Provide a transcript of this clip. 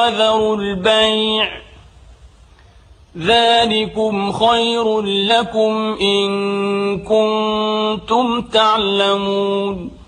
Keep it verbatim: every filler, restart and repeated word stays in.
وذروا البيع ذلكم خير لكم إن كنتم تعلمون